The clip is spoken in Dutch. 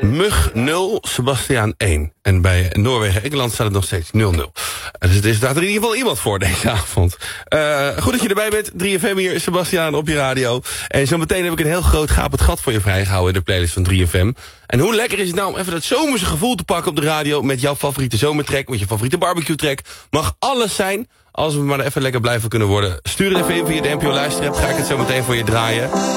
Mug 0, Sebastiaan 1. En bij Noorwegen-Engeland staat het nog steeds 0-0. Dus er staat er in ieder geval iemand voor deze avond. Goed dat je erbij bent. 3FM hier, Sebastiaan op je radio. En zometeen heb ik een heel groot gapend gat voor je vrijgehouden in de playlist van 3FM. En hoe lekker is het nou om even dat zomerse gevoel te pakken op de radio met jouw favoriete zomertrack, met je favoriete barbecue track. Mag alles zijn, als we maar even lekker blijven kunnen worden. Stuur er even in via de NPO Luisterapp, ga ik het zo meteen voor je draaien.